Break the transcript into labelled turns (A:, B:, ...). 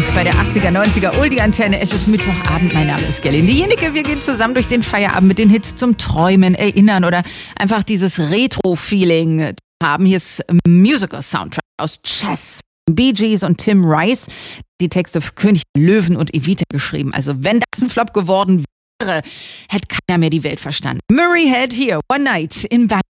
A: uns bei der 80er, 90er Oldie-Antenne. Es ist Mittwochabend, mein Name ist Gerlinde Jenecke. Wir gehen zusammen durch den Feierabend mit den Hits zum Träumen, Erinnern oder einfach dieses Retro-Feeling haben. Hier ist Musical-Soundtrack aus Chess, Bee Gees und Tim Rice. Die Texte für König Löwen und Evita geschrieben. Also wenn das ein Flop geworden wäre, hätte keiner mehr die Welt verstanden. Murray Head hier, One Night in Bangkok.